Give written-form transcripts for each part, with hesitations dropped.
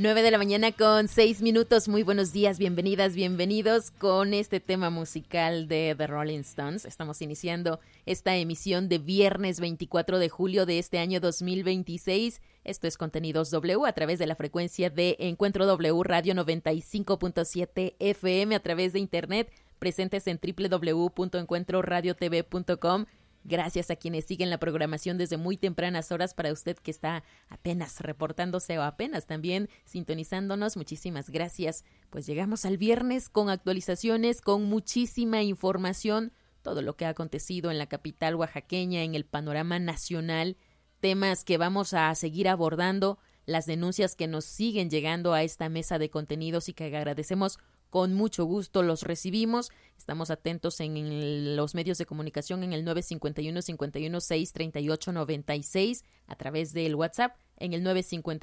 9 de la mañana con 6 minutos. Muy buenos días, bienvenidas, bienvenidos con este tema musical de The Rolling Stones. Estamos iniciando esta emisión de viernes 24 de julio de este año 2026. Esto es Contenidos W a través de la frecuencia de Encuentro W Radio 95.7 FM, a través de internet, presentes en www.encuentroradiotv.com. Gracias a quienes siguen la programación desde muy tempranas horas. Para usted que está apenas reportándose o apenas también sintonizándonos, muchísimas gracias. Pues llegamos al viernes con actualizaciones, con muchísima información, todo lo que ha acontecido en la capital oaxaqueña, en el panorama nacional, temas que vamos a seguir abordando, las denuncias que nos siguen llegando a esta mesa de contenidos y que agradecemos con mucho gusto, los recibimos. Estamos atentos en los medios de comunicación en el 951-516-3896, a través del WhatsApp en el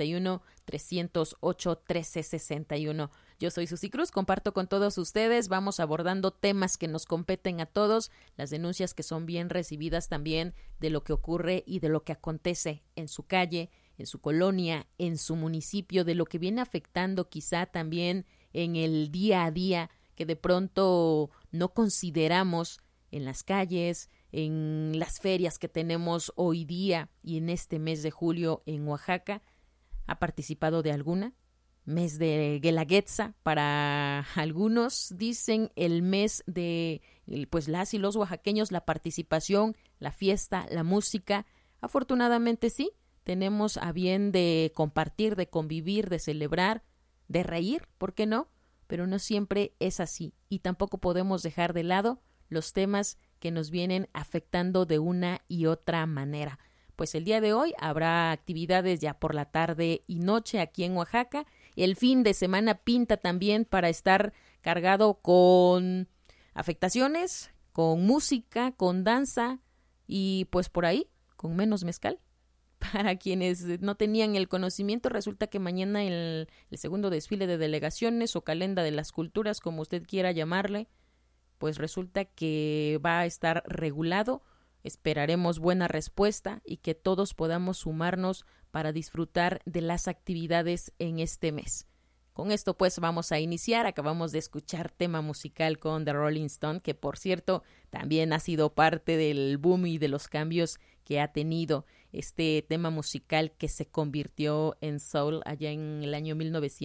951-308-1361. Yo soy Susi Cruz, comparto con todos ustedes, vamos abordando temas que nos competen a todos, las denuncias que son bien recibidas también de lo que ocurre y de lo que acontece en su calle, en su colonia, en su municipio, de lo que viene afectando quizá también en el día a día, que de pronto no consideramos en las calles, en las ferias que tenemos hoy día y en este mes de julio en Oaxaca. ¿Ha participado de alguna? Mes de Guelaguetza, para algunos dicen el mes de pues las y los oaxaqueños, la participación, la fiesta, la música. Afortunadamente sí, tenemos a bien de compartir, de convivir, de celebrar, de reír, ¿por qué no? Pero no siempre es así, y tampoco podemos dejar de lado los temas que nos vienen afectando de una y otra manera. Pues el día de hoy habrá actividades ya por la tarde y noche aquí en Oaxaca. El fin de semana pinta también para estar cargado con afectaciones, con música, con danza y pues por ahí con menos mezcal. Para quienes no tenían el conocimiento, resulta que mañana el segundo desfile de delegaciones o calenda de las culturas, como usted quiera llamarle, pues resulta que va a estar regulado. Esperaremos buena respuesta y que todos podamos sumarnos para disfrutar de las actividades en este mes. Con esto pues vamos a iniciar. Acabamos de escuchar tema musical con The Rolling Stone, que por cierto también ha sido parte del boom y de los cambios que ha tenido este tema musical, que se convirtió en soul allá en el año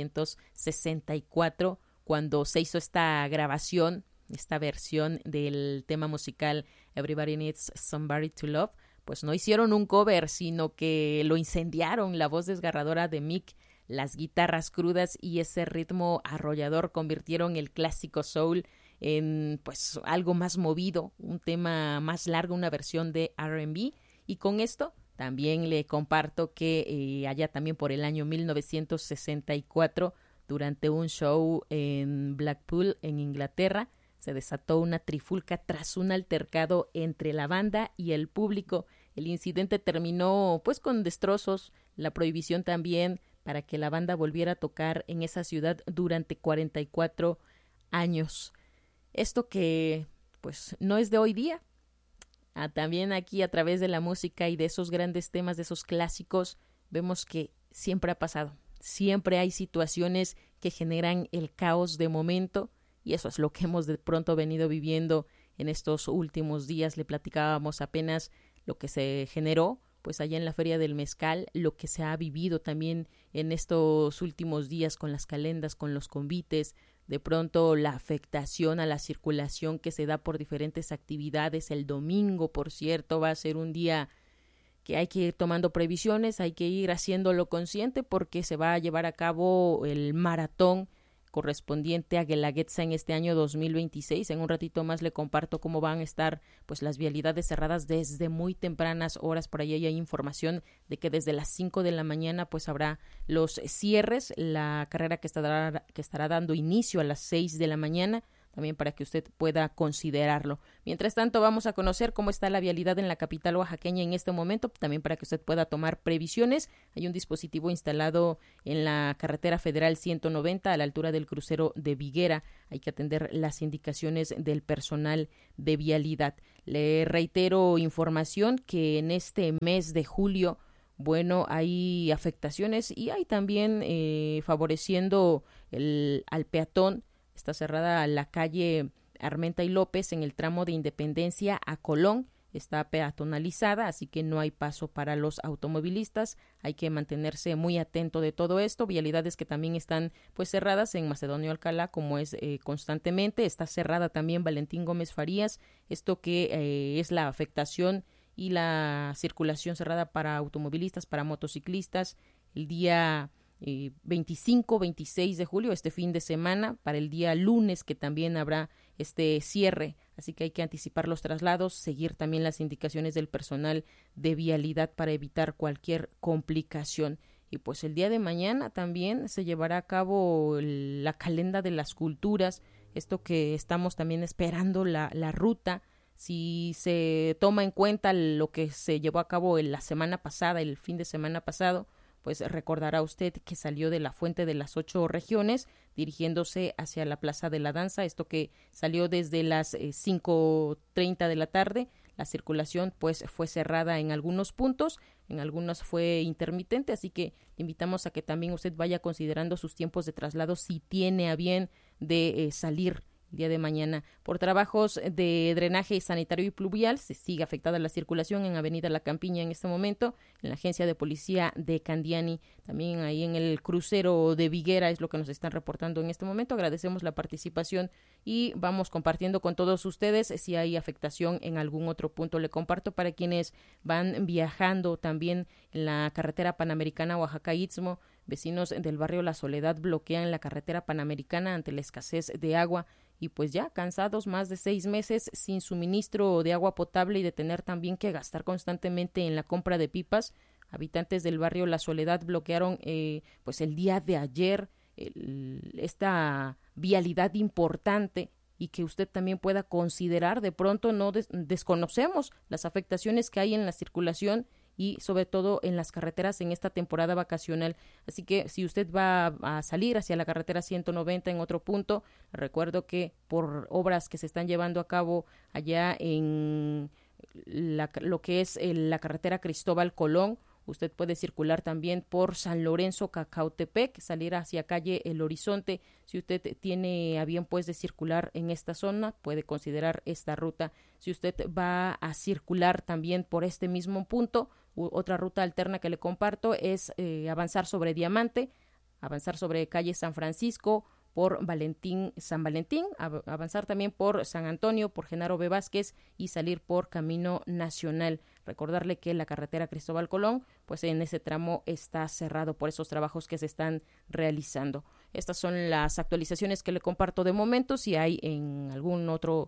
1964, cuando se hizo esta grabación, esta versión del tema musical Everybody Needs Somebody to Love. Pues no hicieron un cover, sino que lo incendiaron. La voz desgarradora de Mick, las guitarras crudas y ese ritmo arrollador convirtieron el clásico soul en pues algo más movido, un tema más largo, una versión de R&B. Y con esto también le comparto que allá también por el año 1964, durante un show en Blackpool, en Inglaterra, se desató una trifulca tras un altercado entre la banda y el público. El incidente terminó pues con destrozos, la prohibición también para que la banda volviera a tocar en esa ciudad durante 44 años. Esto que pues no es de hoy día. También aquí a través de la música y de esos grandes temas, de esos clásicos, vemos que siempre ha pasado. Siempre hay situaciones que generan el caos de momento, y eso es lo que hemos de pronto venido viviendo en estos últimos días. Le platicábamos apenas lo que se generó pues allá en la Feria del Mezcal, lo que se ha vivido también en estos últimos días con las calendas, con los convites, de pronto la afectación a la circulación que se da por diferentes actividades. El domingo, por cierto, va a ser un día que hay que ir tomando previsiones, hay que ir haciéndolo consciente, porque se va a llevar a cabo el maratón correspondiente a Guelaguetza en este año 2026. En un ratito más le comparto cómo van a estar pues las vialidades cerradas desde muy tempranas horas. Por ahí hay información de que desde las 5 de la mañana pues habrá los cierres, la carrera que estará dando inicio a las 6 de la mañana, también para que usted pueda considerarlo. Mientras tanto, vamos a conocer cómo está la vialidad en la capital oaxaqueña en este momento, también para que usted pueda tomar previsiones. Hay un dispositivo instalado en la carretera federal 190 a la altura del crucero de Viguera. Hay que atender las indicaciones del personal de vialidad. Le reitero información que en este mes de julio bueno, hay afectaciones y hay también favoreciendo al peatón. Está cerrada la calle Armenta y López en el tramo de Independencia a Colón. Está peatonalizada, así que no hay paso para los automovilistas. Hay que mantenerse muy atento de todo esto. Vialidades que también están pues cerradas en Macedonio Alcalá, como es constantemente. Está cerrada también Valentín Gómez Farías. Esto que es la afectación y la circulación cerrada para automovilistas, para motociclistas. El día 25, 26 de julio, este fin de semana, para el día lunes, que también habrá este cierre, así que hay que anticipar los traslados, seguir también las indicaciones del personal de vialidad para evitar cualquier complicación. Y pues el día de mañana también se llevará a cabo la calenda de las culturas, esto que estamos también esperando la ruta. Si se toma en cuenta lo que se llevó a cabo la semana pasada, el fin de semana pasado, pues recordará usted que salió de la Fuente de las 8 regiones dirigiéndose hacia la Plaza de la Danza, esto que salió desde las 5:30 de la tarde. La circulación pues fue cerrada en algunos puntos, en algunos fue intermitente, así que invitamos a que también usted vaya considerando sus tiempos de traslado si tiene a bien de salir el día de mañana. Por trabajos de drenaje sanitario y pluvial se sigue afectada la circulación en Avenida La Campiña en este momento, en la agencia de policía de Candiani, también ahí en el crucero de Viguera es lo que nos están reportando en este momento. Agradecemos la participación y vamos compartiendo con todos ustedes si hay afectación en algún otro punto. Le comparto para quienes van viajando también en la carretera panamericana Oaxaca-Istmo. Vecinos del barrio La Soledad bloquean la carretera panamericana ante la escasez de agua y pues ya cansados, más de 6 meses sin suministro de agua potable y de tener también que gastar constantemente en la compra de pipas. Habitantes del barrio La Soledad bloquearon pues el día de ayer esta vialidad importante y que usted también pueda considerar. De pronto no desconocemos las afectaciones que hay en la circulación y sobre todo en las carreteras en esta temporada vacacional. Así que si usted va a salir hacia la carretera 190 en otro punto, recuerdo que por obras que se están llevando a cabo allá en lo que es la carretera Cristóbal Colón, usted puede circular también por San Lorenzo Cacautepec, salir hacia calle El Horizonte. Si usted tiene a bien pues de circular en esta zona, puede considerar esta ruta. Si usted va a circular también por este mismo punto, otra ruta alterna que le comparto es avanzar sobre Diamante, avanzar sobre calle San Francisco, por San Valentín, avanzar también por San Antonio, por Genaro B. Vázquez y salir por Camino Nacional. Recordarle que la carretera Cristóbal Colón, pues en ese tramo está cerrado por esos trabajos que se están realizando. Estas son las actualizaciones que le comparto de momento. Si hay en algún otro,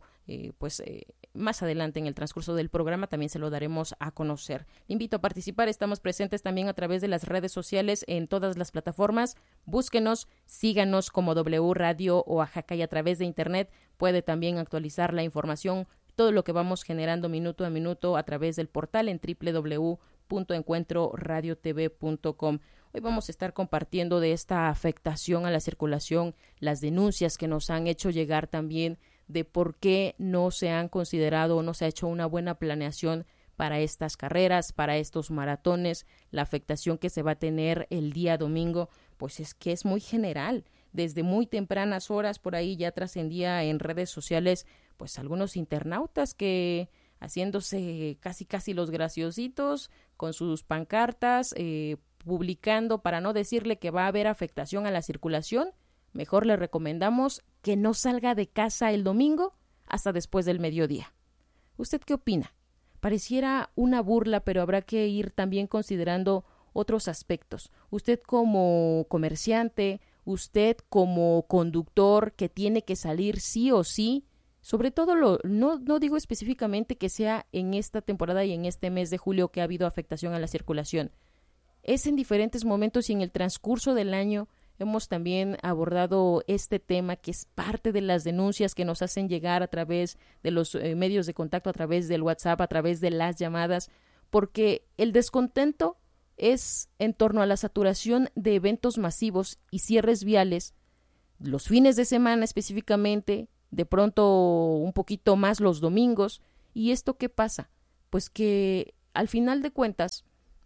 más adelante en el transcurso del programa también se lo daremos a conocer. Le invito a participar. Estamos presentes también a través de las redes sociales en todas las plataformas. Búsquenos, síganos como W Radio Oaxaca y a través de internet puede también actualizar la información, todo lo que vamos generando minuto a minuto a través del portal en www.encuentroradiotv.com. Hoy vamos a estar compartiendo de esta afectación a la circulación, las denuncias que nos han hecho llegar también de por qué no se han considerado o no se ha hecho una buena planeación para estas carreras, para estos maratones. La afectación que se va a tener el día domingo, pues es que es muy general. Desde muy tempranas horas por ahí ya trascendía en redes sociales pues algunos internautas que haciéndose casi los graciositos con sus pancartas, publicando para no decirle que va a haber afectación a la circulación. Mejor le recomendamos que no salga de casa el domingo hasta después del mediodía. ¿Usted qué opina? Pareciera una burla, pero habrá que ir también considerando otros aspectos. Usted como comerciante, usted como conductor que tiene que salir sí o sí, sobre todo no digo específicamente que sea en esta temporada y en este mes de julio que ha habido afectación a la circulación. Es en diferentes momentos y en el transcurso del año hemos también abordado este tema que es parte de las denuncias que nos hacen llegar a través de los medios de contacto, a través del WhatsApp, a través de las llamadas, porque el descontento es en torno a la saturación de eventos masivos y cierres viales, los fines de semana específicamente, de pronto un poquito más los domingos. ¿Y esto qué pasa? Pues que al final de cuentas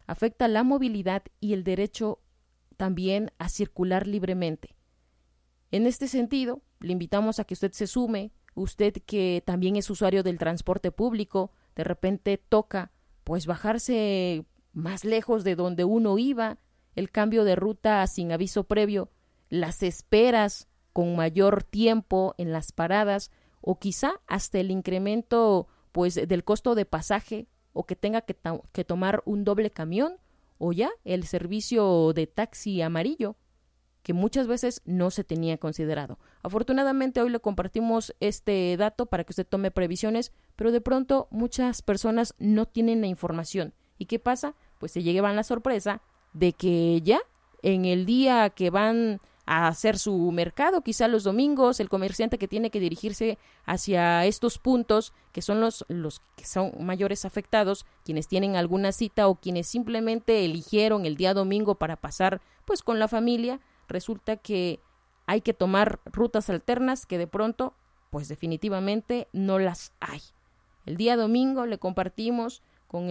afecta la movilidad y el derecho también a circular libremente. En este sentido, le invitamos a que usted se sume, usted que también es usuario del transporte público, de repente toca pues bajarse más lejos de donde uno iba, el cambio de ruta sin aviso previo, las esperas con mayor tiempo en las paradas o quizá hasta el incremento pues del costo de pasaje o que tenga que tomar un doble camión o ya el servicio de taxi amarillo que muchas veces no se tenía considerado. Afortunadamente hoy le compartimos este dato para que usted tome previsiones, pero de pronto muchas personas no tienen la información. ¿Y qué pasa? Pues se llevan la sorpresa de que ya en el día que van a hacer su mercado, quizá los domingos, el comerciante que tiene que dirigirse hacia estos puntos, que son los que son mayores afectados, quienes tienen alguna cita o quienes simplemente eligieron el día domingo para pasar pues con la familia, resulta que hay que tomar rutas alternas que de pronto pues definitivamente no las hay. El día domingo le compartimos con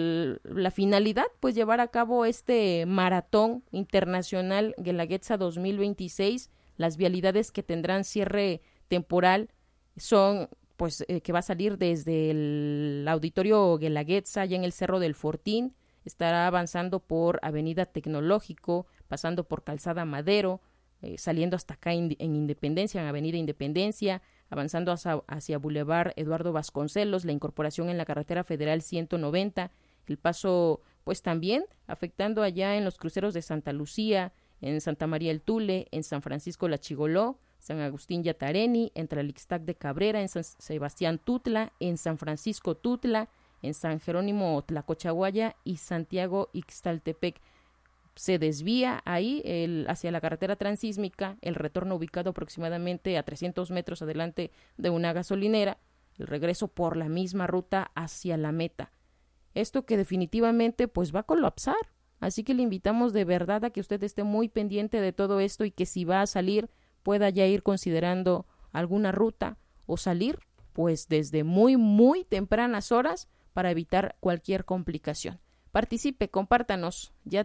la finalidad pues llevar a cabo este maratón internacional Guelaguetza 2026. Las vialidades que tendrán cierre temporal son pues que va a salir desde el auditorio Guelaguetza allá en el Cerro del Fortín, estará avanzando por Avenida Tecnológico, pasando por Calzada Madero, saliendo hasta acá en Independencia, en Avenida Independencia, avanzando hacia Boulevard Eduardo Vasconcelos, la incorporación en la carretera federal 190, el paso pues también afectando allá en los cruceros de Santa Lucía, en Santa María el Tule, en San Francisco La Chigoló, San Agustín Yatareni, en Tlalixtac de Cabrera, en San Sebastián Tutla, en San Francisco Tutla, en San Jerónimo Tlacochahuaya y Santiago Ixtaltepec. Se desvía ahí hacia la carretera transísmica, el retorno ubicado aproximadamente a 300 metros adelante de una gasolinera, el regreso por la misma ruta hacia la meta. Esto que definitivamente pues va a colapsar, así que le invitamos de verdad a que usted esté muy pendiente de todo esto y que si va a salir pueda ya ir considerando alguna ruta o salir pues desde muy muy tempranas horas para evitar cualquier complicación. Participe, compártanos, ya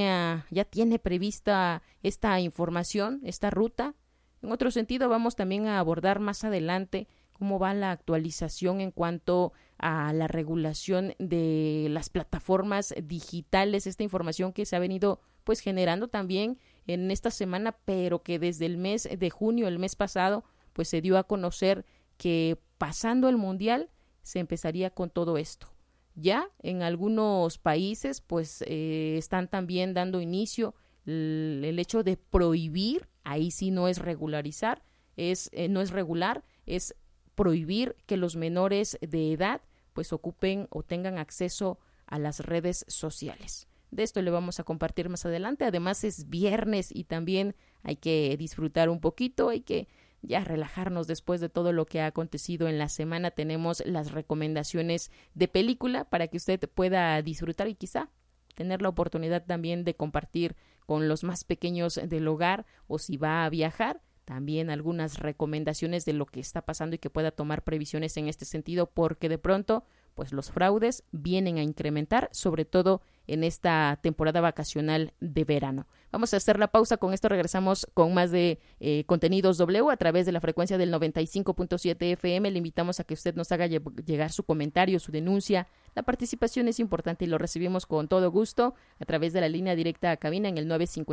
tiene prevista esta información, esta ruta. En otro sentido, vamos también a abordar más adelante cómo va la actualización en cuanto a la regulación de las plataformas digitales, esta información que se ha venido pues generando también en esta semana, pero que desde el mes de junio, el mes pasado, pues se dio a conocer que pasando el Mundial se empezaría con todo esto. Ya en algunos países pues están también dando inicio el hecho de prohibir, ahí sí no es regularizar, no es regular, es prohibir que los menores de edad pues ocupen o tengan acceso a las redes sociales. De esto le vamos a compartir más adelante. Además es viernes y también hay que disfrutar un poquito, hay que ya relajarnos después de todo lo que ha acontecido en la semana. Tenemos las recomendaciones de película para que usted pueda disfrutar y quizá tener la oportunidad también de compartir con los más pequeños del hogar o si va a viajar, también algunas recomendaciones de lo que está pasando y que pueda tomar previsiones en este sentido, porque de pronto pues los fraudes vienen a incrementar, sobre todo en esta temporada vacacional de verano. Vamos a hacer la pausa, con esto regresamos con más de Contenidos W a través de la frecuencia del 95.7 FM. Le invitamos a que usted nos haga llegar su comentario, su denuncia. La participación es importante y lo recibimos con todo gusto a través de la línea directa a cabina en el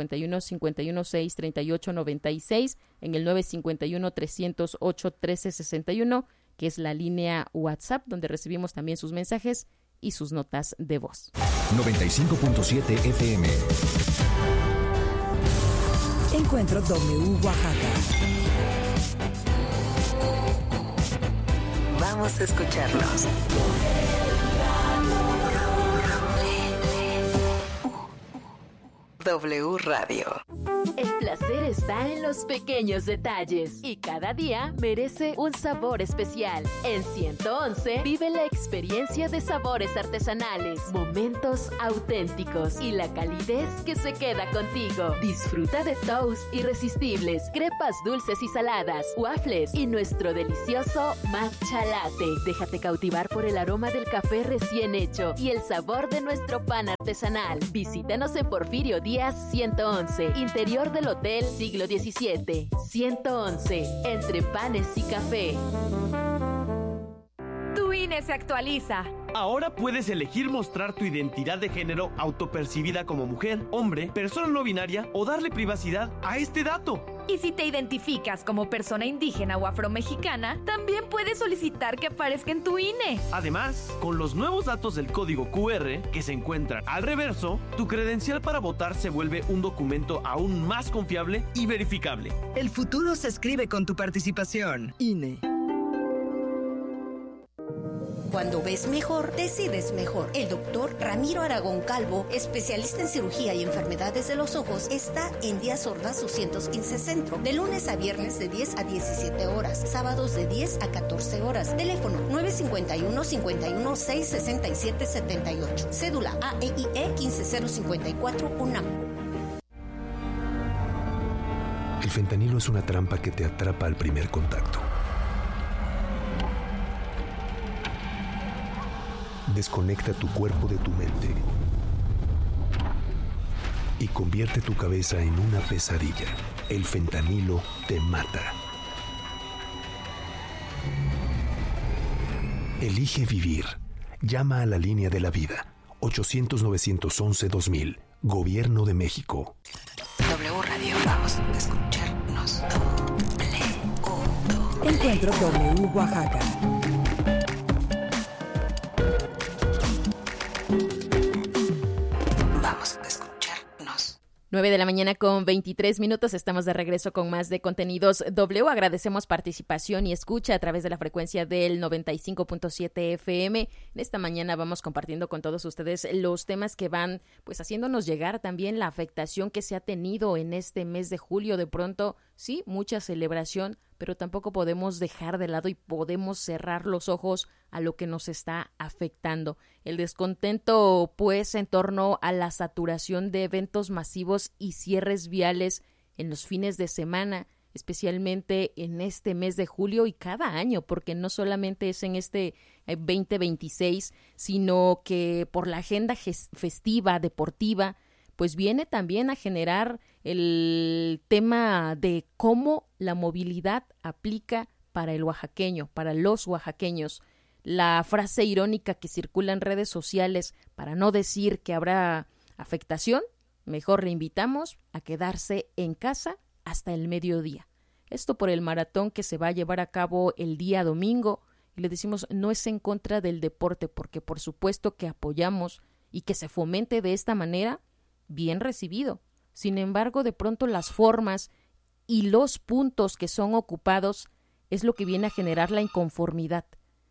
951-516-3896, en el 951-308-1361, que es la línea WhatsApp, donde recibimos también sus mensajes y sus notas de voz. 95.7 FM. Encuentro W Oaxaca. Vamos a escucharlos. W Radio. El placer está en los pequeños detalles y cada día merece un sabor especial. En 111 vive la experiencia de sabores artesanales, momentos auténticos y la calidez que se queda contigo. Disfruta de toast irresistibles, crepas dulces y saladas, waffles y nuestro delicioso matcha latte. Déjate cautivar por el aroma del café recién hecho y el sabor de nuestro pan artesanal. Visítanos en Porfirio Díaz 111, interior del Hotel Siglo XVII. 111, entre panes y café. Tu INE se actualiza. Ahora puedes elegir mostrar tu identidad de género autopercibida como mujer, hombre, persona no binaria o darle privacidad a este dato. Y si te identificas como persona indígena o afromexicana, también puedes solicitar que aparezca en tu INE. Además, con los nuevos datos del código QR que se encuentran al reverso, tu credencial para votar se vuelve un documento aún más confiable y verificable. El futuro se escribe con tu participación. INE. Cuando ves mejor, decides mejor. El doctor Ramiro Aragón Calvo, especialista en cirugía y enfermedades de los ojos, está en Díaz Ordaz 215 Centro, de lunes a viernes de 10 a 17 horas, sábados de 10 a 14 horas. Teléfono 951-51-667-78. Cédula AEIE 15054 UNAM. El fentanilo es una trampa que te atrapa al primer contacto. Desconecta tu cuerpo de tu mente y convierte tu cabeza en una pesadilla. El fentanilo te mata. Elige vivir. Llama a la línea de la vida. 800-911-2000. Gobierno de México. W Radio. Vamos a escucharnos. Encuentro W Oaxaca. Vamos a escucharnos. 9 de la mañana con 23 minutos. Estamos de regreso con más de Contenidos W. Agradecemos participación y escucha a través de la frecuencia del 95.7 FM. En esta mañana vamos compartiendo con todos ustedes los temas que van pues haciéndonos llegar también la afectación que se ha tenido en este mes de julio. De pronto, sí, mucha celebración, pero tampoco podemos dejar de lado y podemos cerrar los ojos a lo que nos está afectando. El descontento, pues, en torno a la saturación de eventos masivos y cierres viales en los fines de semana, especialmente en este mes de julio y cada año, porque no solamente es en este 2026, sino que por la agenda festiva, deportiva, pues viene también a generar el tema de cómo la movilidad aplica para el oaxaqueño, para los oaxaqueños. La frase irónica que circula en redes sociales para no decir que habrá afectación, mejor le invitamos a quedarse en casa hasta el mediodía. Esto por el maratón que se va a llevar a cabo el día domingo, y le decimos no es en contra del deporte, porque por supuesto que apoyamos y que se fomente de esta manera, bien recibido. Sin embargo, de pronto las formas y los puntos que son ocupados es lo que viene a generar la inconformidad.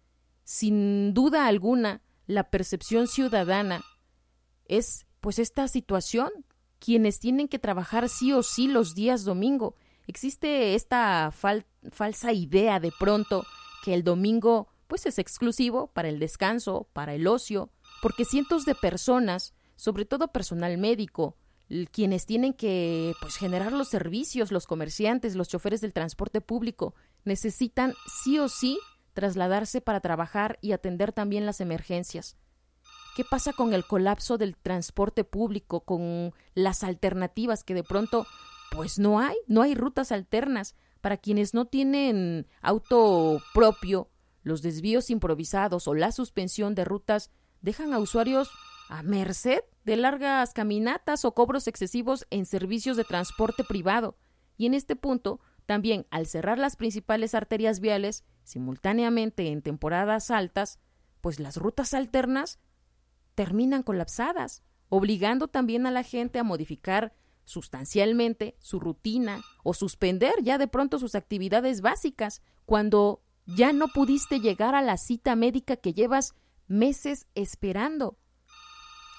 Sin duda alguna, la percepción ciudadana es pues esta situación, quienes tienen que trabajar sí o sí los días domingo. Existe esta falsa idea de pronto que el domingo pues es exclusivo para el descanso, para el ocio, porque cientos de personas, sobre todo personal médico, quienes tienen que pues generar los servicios, los comerciantes, los choferes del transporte público, necesitan sí o sí trasladarse para trabajar y atender también las emergencias. ¿Qué pasa con el colapso del transporte público, con las alternativas que de pronto pues no hay rutas alternas para quienes no tienen auto propio? Los desvíos improvisados o la suspensión de rutas dejan a usuarios a merced de largas caminatas o cobros excesivos en servicios de transporte privado. Y en este punto, también al cerrar las principales arterias viales, simultáneamente en temporadas altas, pues las rutas alternas terminan colapsadas, obligando también a la gente a modificar sustancialmente su rutina o suspender ya de pronto sus actividades básicas cuando ya no pudiste llegar a la cita médica que llevas meses esperando.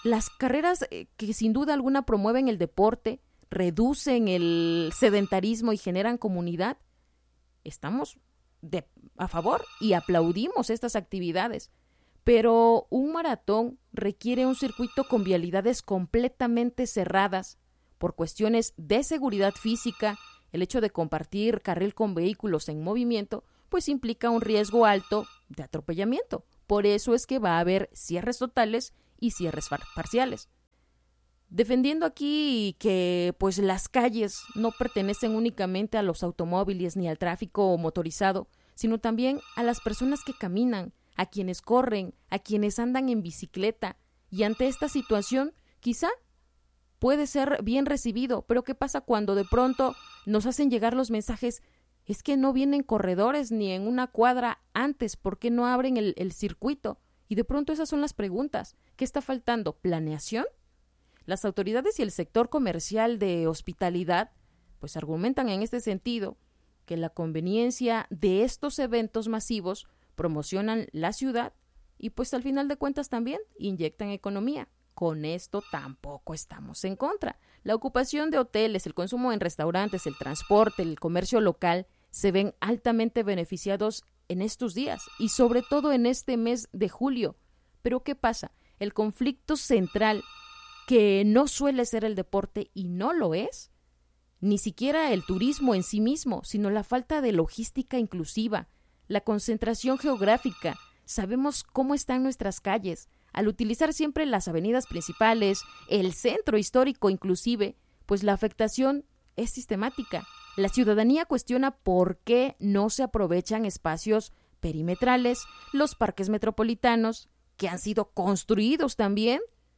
las carreras que sin duda alguna promueven el deporte, reducen el sedentarismo y generan comunidad, estamos a favor y aplaudimos estas actividades. Pero un maratón requiere un circuito con vialidades completamente cerradas por cuestiones de seguridad física. El hecho de compartir carril con vehículos en movimiento, pues implica un riesgo alto de atropellamiento. Por eso es que va a haber cierres totales y cierres parciales. Defendiendo aquí que pues las calles no pertenecen únicamente a los automóviles ni al tráfico motorizado, sino también a las personas que caminan, a quienes corren, a quienes andan en bicicleta. Y ante esta situación, quizá puede ser bien recibido, pero ¿qué pasa cuando de pronto nos hacen llegar los mensajes? Es que no vienen corredores ni en una cuadra antes, ¿por qué no abren el circuito? Y de pronto esas son las preguntas. ¿Qué está faltando? ¿Planeación? Las autoridades y el sector comercial de hospitalidad pues argumentan en este sentido que la conveniencia de estos eventos masivos promocionan la ciudad y pues al final de cuentas también inyectan economía. Con esto tampoco estamos en contra. La ocupación de hoteles, el consumo en restaurantes, el transporte, el comercio local se ven altamente beneficiados en estos días y sobre todo en este mes de julio. Pero ¿qué pasa? El conflicto central, que no suele ser el deporte y no lo es, ni siquiera el turismo en sí mismo, sino la falta de logística inclusiva, la concentración geográfica. Sabemos cómo están nuestras calles. Al utilizar siempre las avenidas principales, el centro histórico inclusive, pues la afectación es sistemática. La ciudadanía cuestiona por qué no se aprovechan espacios perimetrales, los parques metropolitanos, que han sido construidos también.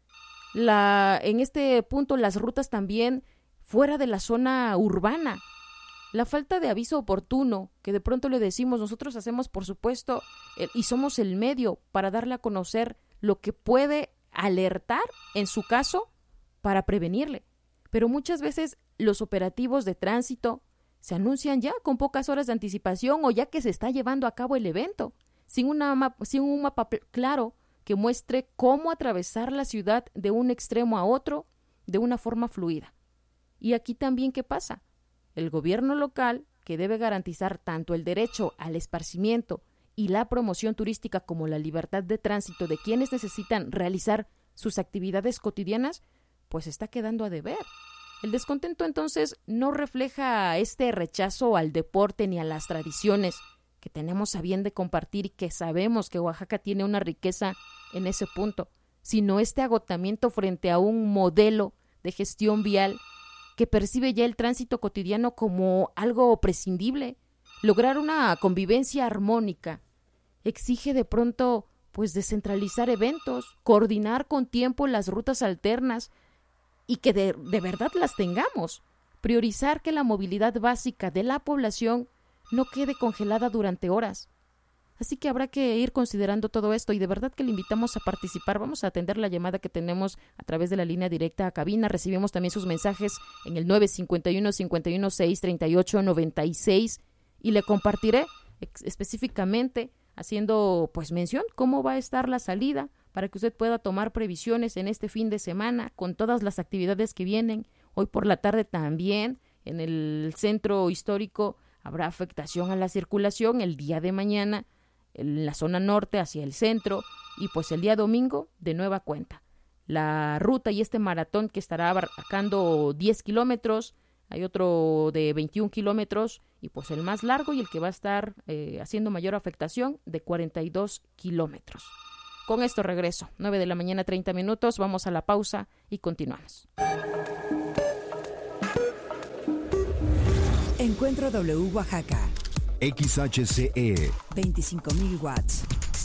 En este punto, las rutas también fuera de la zona urbana. La falta de aviso oportuno, que de pronto le decimos, nosotros hacemos, por supuesto, y somos el medio para darle a conocer lo que puede alertar, en su caso, para prevenirle. Pero muchas veces los operativos de tránsito se anuncian ya con pocas horas de anticipación o ya que se está llevando a cabo el evento, sin un mapa claro que muestre cómo atravesar la ciudad de un extremo a otro de una forma fluida. Y aquí también, ¿qué pasa? El gobierno local, que debe garantizar tanto el derecho al esparcimiento y la promoción turística como la libertad de tránsito de quienes necesitan realizar sus actividades cotidianas, pues está quedando a deber. El descontento entonces no refleja este rechazo al deporte ni a las tradiciones que tenemos a bien de compartir y que sabemos que Oaxaca tiene una riqueza en ese punto, sino este agotamiento frente a un modelo de gestión vial que percibe ya el tránsito cotidiano como algo prescindible. Lograr una convivencia armónica exige de pronto pues descentralizar eventos, coordinar con tiempo las rutas alternas y que de verdad las tengamos, priorizar que la movilidad básica de la población no quede congelada durante horas. Así que habrá que ir considerando todo esto y de verdad que le invitamos a participar. Vamos a atender la llamada que tenemos a través de la línea directa a cabina. Recibimos también sus mensajes en el 951-51-638-96 y le compartiré específicamente haciendo pues mención cómo va a estar la salida para que usted pueda tomar previsiones en este fin de semana con todas las actividades que vienen. Hoy por la tarde también en el centro histórico habrá afectación a la circulación el día de mañana en la zona norte hacia el centro y pues el día domingo de nueva cuenta. La ruta y este maratón que estará abarcando 10 kilómetros, hay otro de 21 kilómetros y pues el más largo y el que va a estar haciendo mayor afectación de 42 kilómetros. Con esto regreso, 9 de la mañana 30 minutos, vamos a la pausa y continuamos. Encuentro W Oaxaca. XHCE 25.000 watts.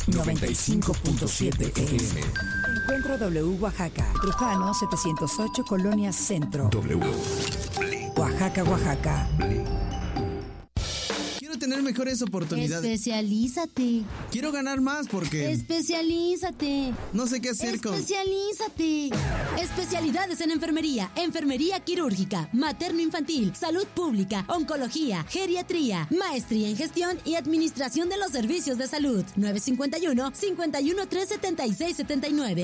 95.7 FM. Encuentro W Oaxaca. Trujano 708 Colonia Centro. W. Oaxaca, Oaxaca. Quiero tener mejores oportunidades. Especialízate. Quiero ganar más porque... Especialízate. No sé qué hacer con... Especialízate. Especialidades en enfermería, enfermería quirúrgica, materno-infantil, salud pública, oncología, geriatría, maestría en gestión y administración de los servicios de salud. 951-513-7679.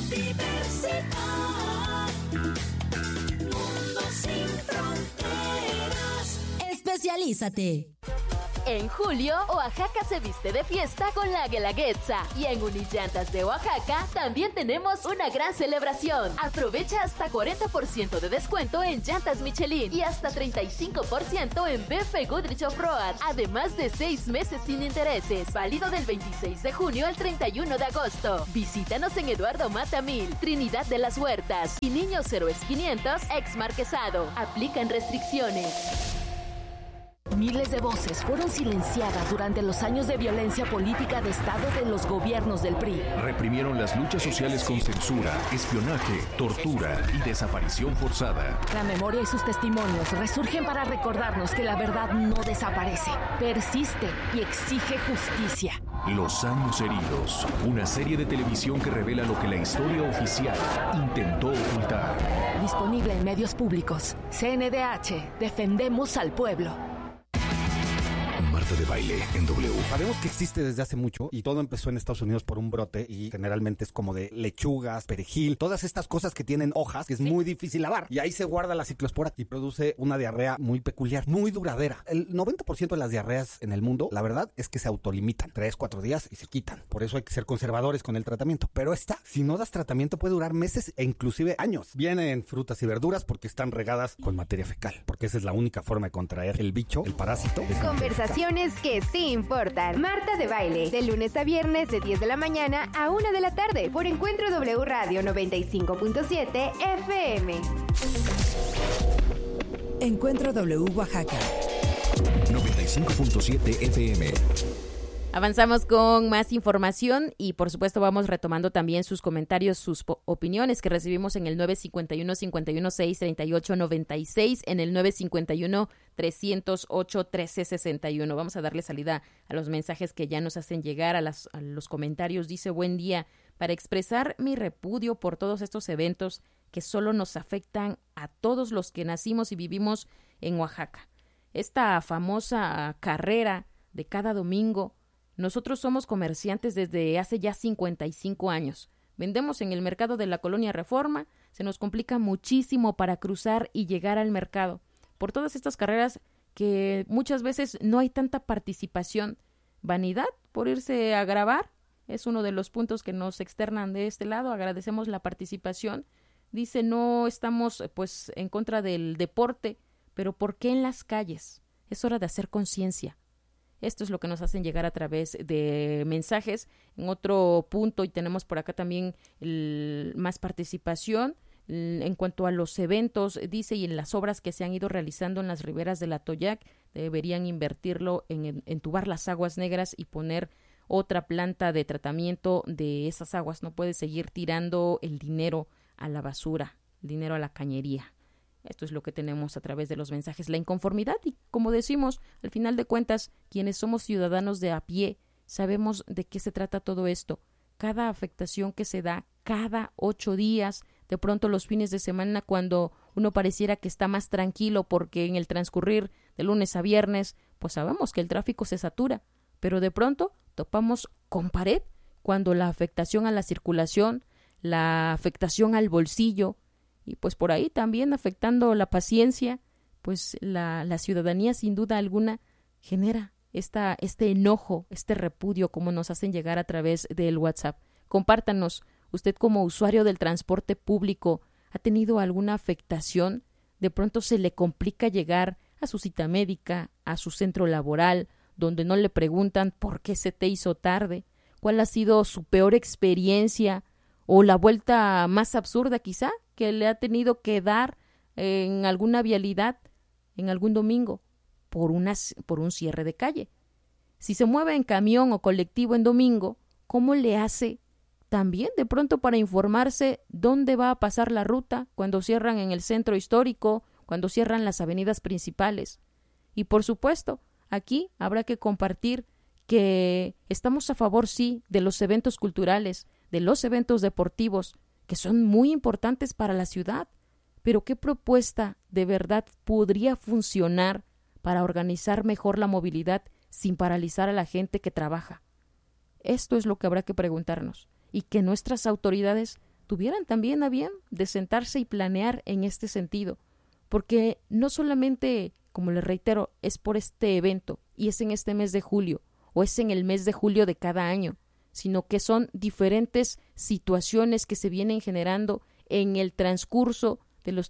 Especialízate. En julio, Oaxaca se viste de fiesta con la Guelaguetza. Y en Unillantas de Oaxaca también tenemos una gran celebración. Aprovecha hasta 40% de descuento en llantas Michelin y hasta 35% en BF Goodrich Off-Road. Además de 6 meses sin intereses. Válido del 26 de junio al 31 de agosto. Visítanos en Eduardo Mata 1000, Trinidad de las Huertas y Niños Héroes 500, ex Marquesado. Aplican restricciones. Miles de voces fueron silenciadas durante los años de violencia política de Estado de los gobiernos del PRI. Reprimieron las luchas sociales con censura, espionaje, tortura y desaparición forzada. La memoria y sus testimonios resurgen para recordarnos que la verdad no desaparece, persiste y exige justicia. Los años heridos, una serie de televisión que revela lo que la historia oficial intentó ocultar. Disponible en medios públicos. CNDH, defendemos al pueblo. Marta de Baile en W. Sabemos que existe desde hace mucho y todo empezó en Estados Unidos por un brote y generalmente es como de lechugas, perejil, todas estas cosas que tienen hojas que es muy difícil lavar y ahí se guarda la ciclospora y produce una diarrea muy peculiar, muy duradera. El 90% de las diarreas en el mundo, la verdad es que se autolimitan 3-4 días y se quitan. Por eso hay que ser conservadores con el tratamiento. Pero esta, si no das tratamiento, puede durar meses e inclusive años. Viene en frutas y verduras porque están regadas con materia fecal, porque esa es la única forma de contraer el bicho, el parásito. Conversaciones que sí importan. Marta de Baile, de lunes a viernes de 10 de la mañana a 1 de la tarde por Encuentro W Radio 95.7 FM. Encuentro W Oaxaca 95.7 FM. Avanzamos con más información y por supuesto vamos retomando también sus comentarios, sus opiniones que recibimos en el 951-516-3896, en el 951-308-1361. Vamos a darle salida a los mensajes que ya nos hacen llegar, a los comentarios. Dice: buen día, para expresar mi repudio por todos estos eventos que solo nos afectan a todos los que nacimos y vivimos en Oaxaca. Esta famosa carrera de cada domingo. Nosotros somos comerciantes desde hace ya 55 años. Vendemos en el mercado de la Colonia Reforma. Se nos complica muchísimo para cruzar y llegar al mercado. Por todas estas carreras que muchas veces no hay tanta participación. Vanidad por irse a grabar. Es uno de los puntos que nos externan de este lado. Agradecemos la participación. Dice, no estamos pues en contra del deporte, pero ¿por qué en las calles? Es hora de hacer conciencia. Esto es lo que nos hacen llegar a través de mensajes. En otro punto, y tenemos por acá también más participación, en cuanto a los eventos, dice, y en las obras que se han ido realizando en las riberas del Atoyac, deberían invertirlo en entubar las aguas negras y poner otra planta de tratamiento de esas aguas. No puede seguir tirando el dinero a la basura, el dinero a la cañería. Esto es lo que tenemos a través de los mensajes, la inconformidad y, como decimos, al final de cuentas, quienes somos ciudadanos de a pie, sabemos de qué se trata todo esto. Cada afectación que se da, cada 8 días, de pronto los fines de semana cuando uno pareciera que está más tranquilo porque en el transcurrir de lunes a viernes, pues sabemos que el tráfico se satura, pero de pronto topamos con pared cuando la afectación a la circulación, la afectación al bolsillo, y pues por ahí también afectando la paciencia, pues la ciudadanía sin duda alguna genera este enojo, este repudio, como nos hacen llegar a través del WhatsApp. Compártanos, usted como usuario del transporte público, ¿ha tenido alguna afectación? De pronto se le complica llegar a su cita médica, a su centro laboral, donde no le preguntan por qué se te hizo tarde, cuál ha sido su peor experiencia o la vuelta más absurda quizá que le ha tenido que dar en alguna vialidad en algún domingo por un cierre de calle. Si se mueve en camión o colectivo en domingo, ¿cómo le hace también de pronto para informarse dónde va a pasar la ruta cuando cierran en el centro histórico, cuando cierran las avenidas principales? Y por supuesto, aquí habrá que compartir que estamos a favor, sí, de los eventos culturales, de los eventos deportivos, que son muy importantes para la ciudad, pero ¿qué propuesta de verdad podría funcionar para organizar mejor la movilidad sin paralizar a la gente que trabaja? Esto es lo que habrá que preguntarnos, y que nuestras autoridades tuvieran también a bien de sentarse y planear en este sentido, porque no solamente, como les reitero, es por este evento y es en este mes de julio o es en el mes de julio de cada año, sino que son diferentes situaciones que se vienen generando en el transcurso de los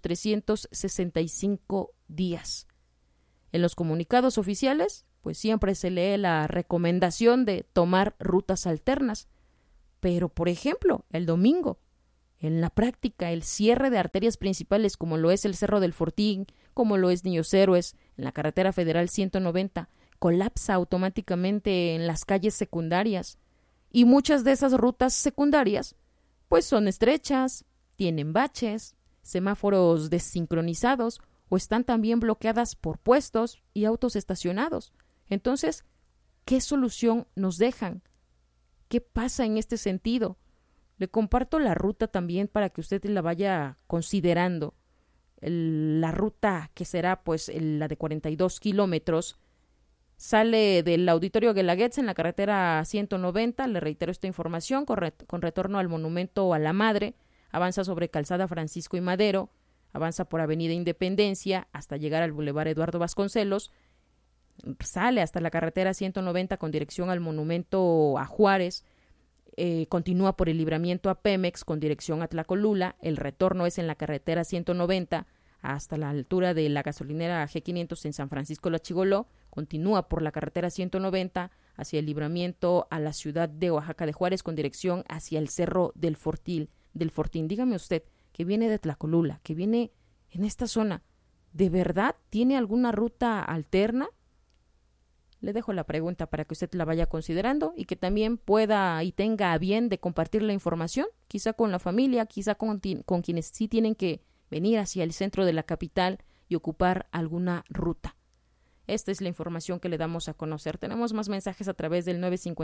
365 días. En los comunicados oficiales, pues siempre se lee la recomendación de tomar rutas alternas, pero por ejemplo, el domingo, en la práctica, el cierre de arterias principales como lo es el Cerro del Fortín, como lo es Niños Héroes, en la carretera federal 190, colapsa automáticamente en las calles secundarias. Y muchas de esas rutas secundarias, pues son estrechas, tienen baches, semáforos desincronizados o están también bloqueadas por puestos y autos estacionados. Entonces, ¿qué solución nos dejan? ¿Qué pasa en este sentido? Le comparto la ruta también para que usted la vaya considerando. La ruta que será pues la de 42 kilómetros sale del Auditorio Guelaguetz en la carretera 190, le reitero esta información, con retorno al Monumento a la Madre, avanza sobre Calzada Francisco y Madero, avanza por Avenida Independencia hasta llegar al Boulevard Eduardo Vasconcelos, sale hasta la carretera 190 con dirección al Monumento a Juárez, continúa por el Libramiento a Pemex con dirección a Tlacolula, el retorno es en la carretera 190 hasta la altura de la gasolinera G500 en San Francisco La Chigoló, continúa por la carretera 190 hacia el Libramiento a la ciudad de Oaxaca de Juárez con dirección hacia el Cerro del Fortín. Dígame usted, que viene de Tlacolula, que viene en esta zona, ¿de verdad tiene alguna ruta alterna? Le dejo la pregunta para que usted la vaya considerando y que también pueda y tenga a bien de compartir la información, quizá con la familia, quizá con quienes sí tienen que venir hacia el centro de la capital y ocupar alguna ruta. Esta es la información que le damos a conocer. Tenemos más mensajes a través del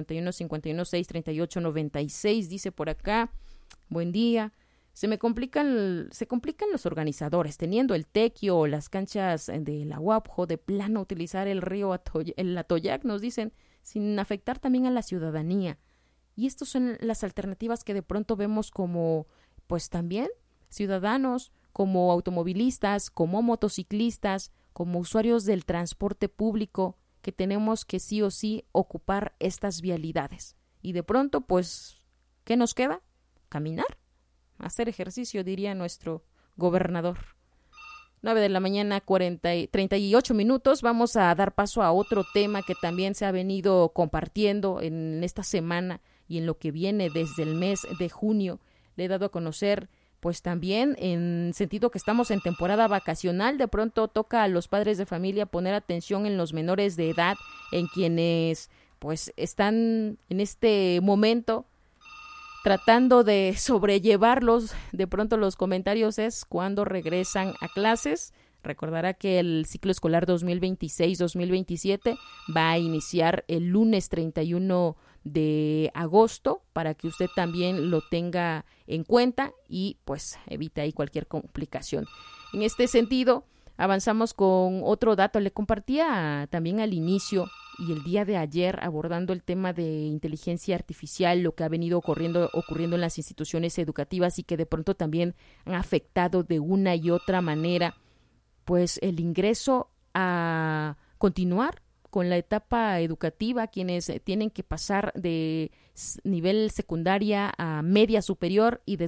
951-516-3896. Dice por acá, buen día. Se complican los organizadores, teniendo el Tequio o las canchas de la UAPJO, de plano utilizar el río el Atoyac, nos dicen, sin afectar también a la ciudadanía. Y estas son las alternativas que de pronto vemos como, pues también, ciudadanos, como automovilistas, como motociclistas, como usuarios del transporte público, que tenemos que sí o sí ocupar estas vialidades. Y de pronto, pues, ¿qué nos queda? Caminar. Hacer ejercicio, diría nuestro gobernador. 9 de la mañana, 38 minutos. Vamos a dar paso a otro tema que también se ha venido compartiendo en esta semana y en lo que viene desde el mes de junio. Le he dado a conocer, pues también en sentido que estamos en temporada vacacional, de pronto toca a los padres de familia poner atención en los menores de edad, en quienes pues están en este momento tratando de sobrellevarlos. De pronto los comentarios es cuando regresan a clases. Recordará que el ciclo escolar 2026-2027 va a iniciar el lunes 31 de agosto para que usted también lo tenga en cuenta y pues evite ahí cualquier complicación. En este sentido, avanzamos con otro dato. Le compartía también al inicio y el día de ayer abordando el tema de inteligencia artificial, lo que ha venido ocurriendo en las instituciones educativas y que de pronto también han afectado de una y otra manera pues el ingreso a continuar con la etapa educativa, quienes tienen que pasar de nivel secundaria a media superior y de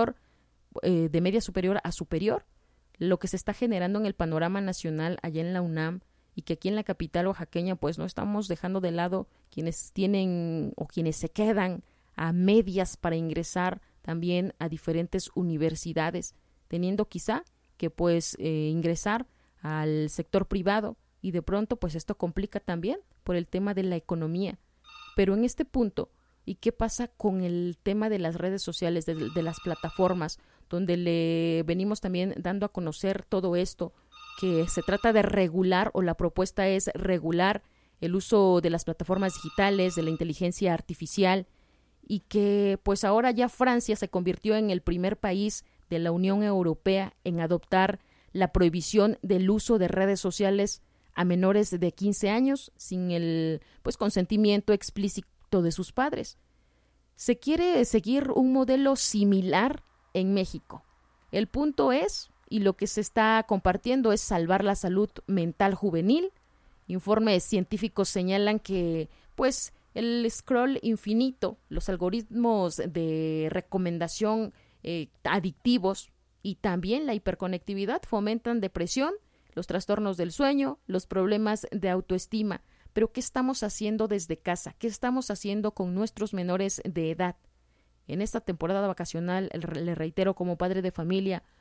media superior a superior, lo que se está generando en el panorama nacional allá en la UNAM y que aquí en la capital oaxaqueña pues no estamos dejando de lado quienes tienen o quienes se quedan a medias para ingresar también a diferentes universidades, teniendo quizá que pues ingresar al sector privado y de pronto pues esto complica también por el tema de la economía. Pero en este punto, ¿y qué pasa con el tema de las redes sociales, de las plataformas, donde le venimos también dando a conocer todo esto? que se trata de regular, o la propuesta es regular el uso de las plataformas digitales, de la inteligencia artificial, y que pues ahora ya Francia se convirtió en el primer país de la Unión Europea en adoptar la prohibición del uso de redes sociales a menores de 15 años sin el consentimiento explícito de sus padres. Se quiere seguir un modelo similar en México. El punto es, y lo que se está compartiendo es salvar la salud mental juvenil. Informes científicos señalan que el scroll infinito, los algoritmos de recomendación adictivos y también la hiperconectividad fomentan depresión, los trastornos del sueño, los problemas de autoestima. Pero ¿qué estamos haciendo desde casa? ¿Qué estamos haciendo con nuestros menores de edad? En esta temporada vacacional, le reitero, como padre de familia,